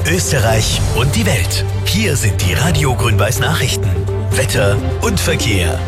Österreich und die Welt. Hier sind die Radio Grün-Weiß Nachrichten. Wetter und Verkehr.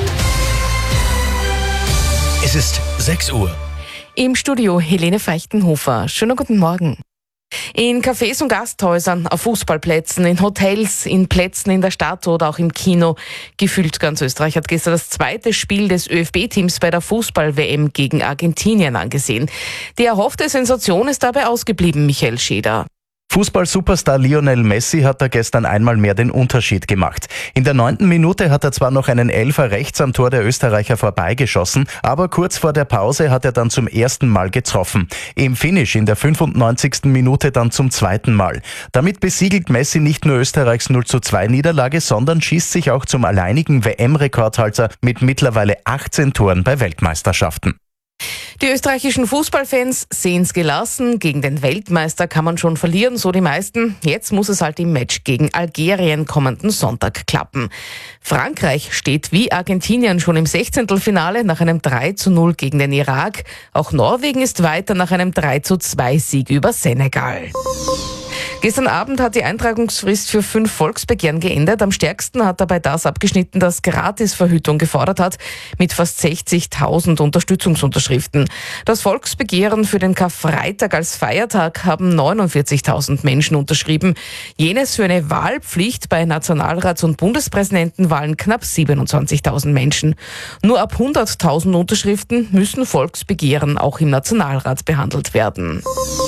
Es ist 6 Uhr. Im Studio Helene Feichtenhofer. Schönen guten Morgen. In Cafés und Gasthäusern, auf Fußballplätzen, in Hotels, in Plätzen in der Stadt oder auch im Kino. Gefühlt ganz Österreich hat gestern das zweite Spiel des ÖFB-Teams bei der Fußball-WM gegen Argentinien angesehen. Die erhoffte Sensation ist dabei ausgeblieben, Michael Scheder. Fußball-Superstar Lionel Messi hat da gestern einmal mehr den Unterschied gemacht. In der 9. Minute hat er zwar noch einen Elfer rechts am Tor der Österreicher vorbeigeschossen, aber kurz vor der Pause hat er dann zum ersten Mal getroffen. Im Finish in der 95. Minute dann zum zweiten Mal. Damit besiegelt Messi nicht nur Österreichs 0:2 Niederlage, sondern schießt sich auch zum alleinigen WM-Rekordhalter mit mittlerweile 18 Toren bei Weltmeisterschaften. Die österreichischen Fußballfans sehen's gelassen. Gegen den Weltmeister kann man schon verlieren, so die meisten. Jetzt muss es halt im Match gegen Algerien kommenden Sonntag klappen. Frankreich steht wie Argentinien schon im 16. nach einem 3:0 gegen den Irak. Auch Norwegen ist weiter nach einem 3:2 Sieg über Senegal. Gestern Abend hat die Eintragungsfrist für 5 Volksbegehren geendet. Am stärksten hat dabei das abgeschnitten, das Gratisverhütung gefordert hat, mit fast 60.000 Unterstützungsunterschriften. Das Volksbegehren für den Karfreitag als Feiertag haben 49.000 Menschen unterschrieben. Jenes für eine Wahlpflicht bei Nationalrats- und Bundespräsidentenwahlen knapp 27.000 Menschen. Nur ab 100.000 Unterschriften müssen Volksbegehren auch im Nationalrat behandelt werden.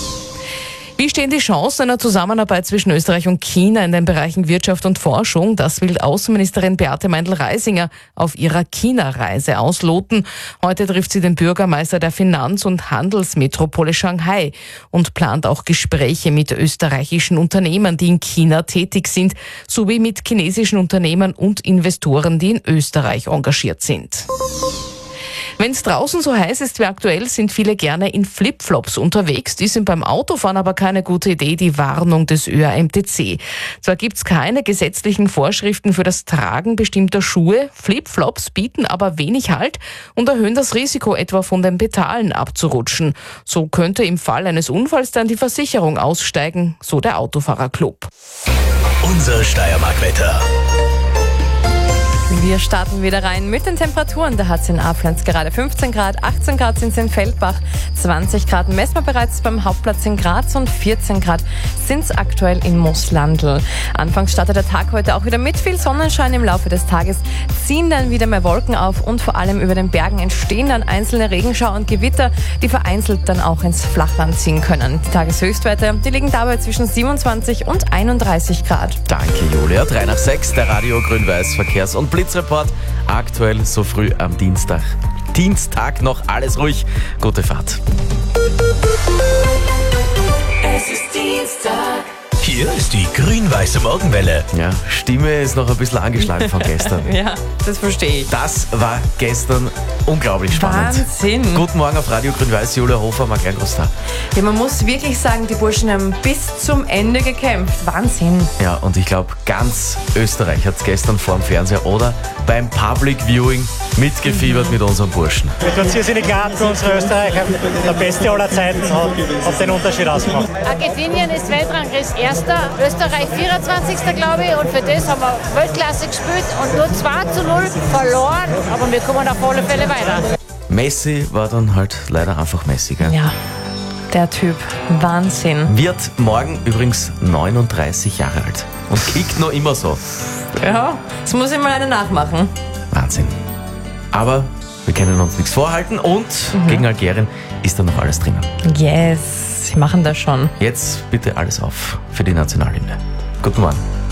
Wie stehen die Chancen einer Zusammenarbeit zwischen Österreich und China in den Bereichen Wirtschaft und Forschung? Das will Außenministerin Beate Meindl-Reisinger auf ihrer China-Reise ausloten. Heute trifft sie den Bürgermeister der Finanz- und Handelsmetropole Shanghai und plant auch Gespräche mit österreichischen Unternehmern, die in China tätig sind, sowie mit chinesischen Unternehmern und Investoren, die in Österreich engagiert sind. Wenn es draußen so heiß ist wie aktuell, sind viele gerne in Flipflops unterwegs. Die sind beim Autofahren aber keine gute Idee, die Warnung des ÖAMTC. Zwar gibt's keine gesetzlichen Vorschriften für das Tragen bestimmter Schuhe, Flipflops bieten aber wenig Halt und erhöhen das Risiko, etwa von den Pedalen abzurutschen. So könnte im Fall eines Unfalls dann die Versicherung aussteigen, so der Autofahrerclub. Unser Steiermark-Wetter. Wir starten wieder rein mit den Temperaturen. Da hat es in Aflenz gerade 15 Grad, 18 Grad sind es in Feldbach, 20 Grad messen wir bereits beim Hauptplatz in Graz und 14 Grad sind es aktuell in Mooslandl. Anfangs startet der Tag heute auch wieder mit viel Sonnenschein. Im Laufe des Tages ziehen dann wieder mehr Wolken auf und vor allem über den Bergen entstehen dann einzelne Regenschauer und Gewitter, die vereinzelt dann auch ins Flachland ziehen können. Die Tageshöchstwerte, die liegen dabei zwischen 27 und 31 Grad. Danke, Julia. 3 nach 6, der Radio Grün-Weiß Verkehrs- und Blitzreport. Aktuell so früh am Dienstag. Noch alles ruhig. Gute Fahrt. Es ist Dienstag. Hier ist die grün-weiße Morgenwelle. Ja, Stimme ist noch ein bisschen angeschlagen von gestern. Ja, das verstehe ich. Das war gestern unglaublich spannend. Wahnsinn. Guten Morgen auf Radio Grün-Weiß, Julia Hofer, Marc Großstar. Ja, man muss wirklich sagen, die Burschen haben bis zum Ende gekämpft. Wahnsinn. Ja, und ich glaube, ganz Österreich hat es gestern vor dem Fernseher oder beim Public Viewing mitgefiebert mit unseren Burschen. Wir tun es irrsinnig leid für unsere Österreicher. Der Beste aller Zeiten hat den Unterschied ausgemacht. Argentinien ist Weltranglist Erster, Österreich 24. glaube ich, und für das haben wir Weltklasse gespielt und nur 2:0 verloren, aber wir kommen auf alle Fälle weiter. Messi war dann halt leider einfach Messi, gell? Ja, der Typ. Wahnsinn. Wird morgen übrigens 39 Jahre alt und kickt noch immer so. Ja, das muss ich mal eine nachmachen. Wahnsinn. Aber wir können uns nichts vorhalten und gegen Algerien ist dann noch alles drinnen. Yes, sie machen das schon. Jetzt bitte alles auf für die Nationalhymne. Guten Morgen.